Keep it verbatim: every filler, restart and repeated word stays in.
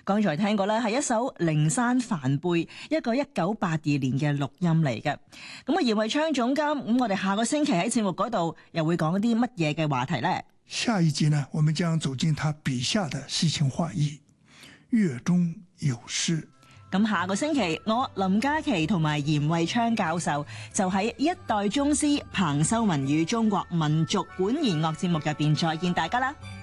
剛才聽過咧係一首《靈山梵貝》，一個一九八二年嘅錄音嚟嘅。咁啊，嚴惠昌總監，咁我哋下個星期喺節目嗰度又會講一啲乜嘢嘅話題呢？ 下一集呢，我們將走進他筆下的詩情畫意，樂中有詩。 咁下個星期，我林嘉琪同埋嚴惠昌教授就喺一代宗師彭秀文與中國民族管弦樂節目入邊再見大家啦。